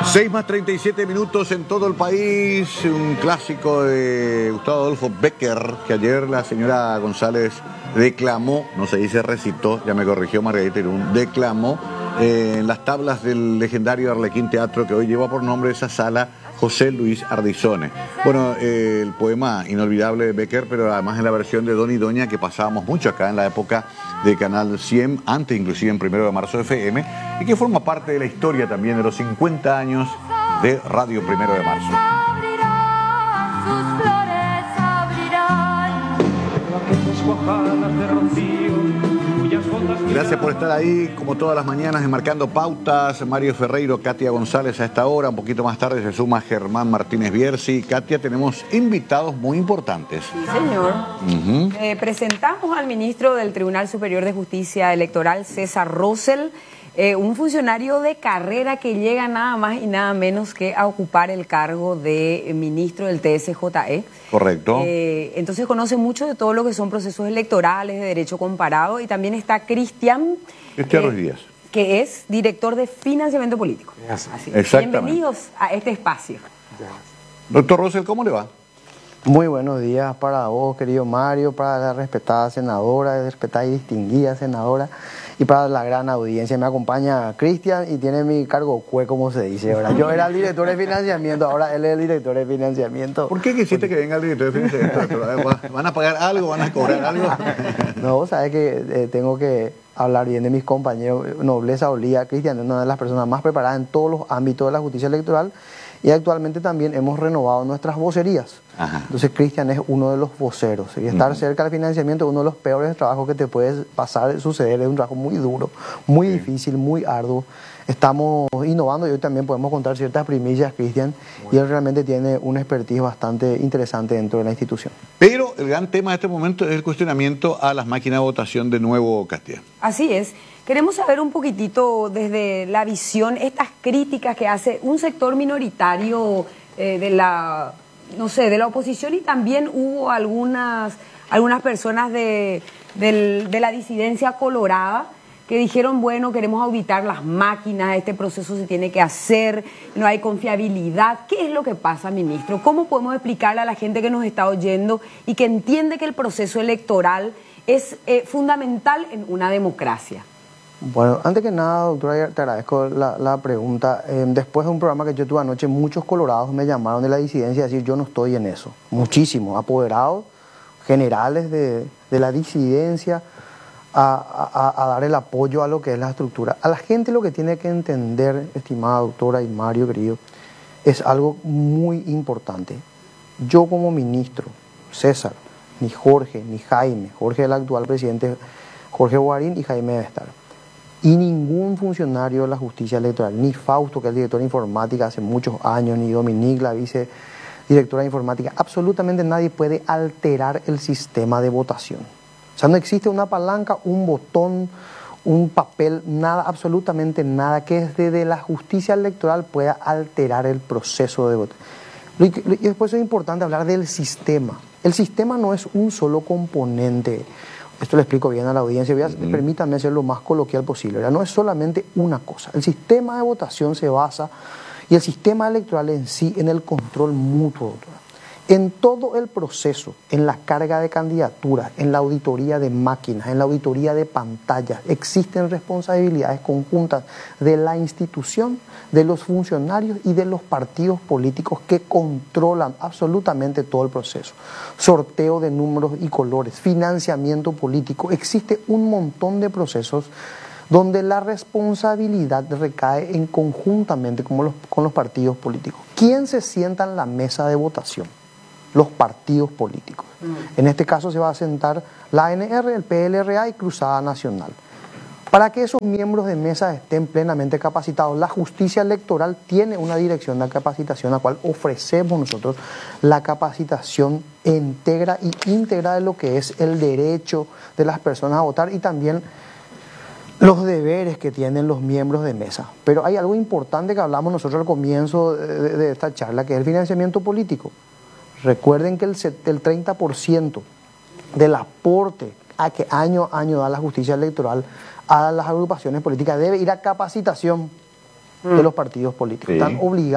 6:37 en todo el país, un clásico de Gustavo Adolfo Bécquer, que ayer la señora González declamó, no se dice recitó, ya me corrigió Margarita Irún, declamó en las tablas del legendario Arlequín Teatro, que hoy lleva por nombre esa sala José Luis Ardizone. Bueno, el poema inolvidable de Bécquer, pero además en la versión de Don y Doña, que pasábamos mucho acá en la época de Canal 100, antes inclusive en 1 de Marzo FM, y que forma parte de la historia también de los 50 años de Radio 1 de Marzo. Gracias por estar ahí, como todas las mañanas, Enmarcando Pautas. Mario Ferreiro, Katia González a esta hora. Un poquito más tarde se suma Germán Martínez Bierzi. Katia, tenemos invitados muy importantes. Sí, señor. Presentamos al ministro del Tribunal Superior de Justicia Electoral, César Rosell, un funcionario de carrera que llega nada más y nada menos que a ocupar el cargo de ministro del TSJE. Correcto. Entonces conoce mucho de todo lo que son procesos electorales, de derecho comparado, y también está Cristian Ruiz Díaz, que es director de financiamiento político. Así. Bienvenidos a este espacio. Doctor Rosell, ¿cómo le va? Muy buenos días para vos, querido Mario, para la respetada senadora, respetada y distinguida senadora, y para la gran audiencia. Me acompaña Cristian y tiene mi cargo como se dice ahora. Yo era el director de financiamiento, ahora él es el director de financiamiento. ¿Por qué quisiste que venga el director de financiamiento? ¿Van a pagar algo? ¿Van a cobrar algo? No, vos sabés que tengo que hablar bien de mis compañeros. Nobleza Olía, Cristian es una de las personas más preparadas en todos los ámbitos de la justicia electoral, y actualmente también hemos renovado nuestras vocerías. Ajá. Entonces Cristian es uno de los voceros, y estar cerca del financiamiento es uno de los peores trabajos que te puede suceder. Es un trabajo muy duro, muy difícil, muy arduo. Estamos innovando y hoy también podemos contar ciertas primicias, Cristian, y él realmente tiene una expertise bastante interesante dentro de la institución. Pero el gran tema de este momento es el cuestionamiento a las máquinas de votación de nuevo, Katia. Así es. Queremos saber un poquitito desde la visión, estas críticas que hace un sector minoritario de la oposición, y también hubo algunas personas de la disidencia colorada que dijeron, bueno, queremos auditar las máquinas, este proceso se tiene que hacer, no hay confiabilidad. ¿Qué es lo que pasa, ministro? ¿Cómo podemos explicarle a la gente que nos está oyendo y que entiende que el proceso electoral es fundamental en una democracia? Bueno, antes que nada, doctora, te agradezco la pregunta. Después de un programa que yo tuve anoche, muchos colorados me llamaron de la disidencia a decir, yo no estoy en eso. Muchísimos, apoderados, generales de la disidencia, a dar el apoyo a lo que es la estructura. A la gente lo que tiene que entender, estimada doctora y Mario querido, es algo muy importante. Yo como ministro, César, ni Jorge, ni Jaime, Jorge el actual presidente, Jorge Guarín y Jaime debe estar, y ningún funcionario de la justicia electoral, ni Fausto, que es el director de informática hace muchos años, ni Dominique, la vicedirectora de informática, absolutamente nadie puede alterar el sistema de votación. O sea, no existe una palanca, un botón, un papel, nada, absolutamente nada que desde la justicia electoral pueda alterar el proceso de votación. Y después es importante hablar del sistema. El sistema no es un solo componente. Esto le explico bien a la audiencia, permítanme ser lo más coloquial posible. No es solamente una cosa. El sistema de votación se basa, y el sistema electoral en sí, en el control mutuo, doctora. En todo el proceso, en la carga de candidaturas, en la auditoría de máquinas, en la auditoría de pantallas, existen responsabilidades conjuntas de la institución, de los funcionarios y de los partidos políticos que controlan absolutamente todo el proceso. Sorteo de números y colores, financiamiento político, existe un montón de procesos donde la responsabilidad recae conjuntamente con los partidos políticos. ¿Quién se sienta en la mesa de votación? Los partidos políticos. En este caso se va a sentar la ANR, el PLRA y Cruzada Nacional. Para que esos miembros de mesa estén plenamente capacitados, la justicia electoral tiene una dirección de capacitación a la cual ofrecemos nosotros la capacitación íntegra de lo que es el derecho de las personas a votar y también los deberes que tienen los miembros de mesa. Pero hay algo importante que hablamos nosotros al comienzo de esta charla, que es el financiamiento político. Recuerden que el 30% del aporte que año a año da la justicia electoral a las agrupaciones políticas debe ir a capacitación. de los partidos políticos. Sí. Están obligados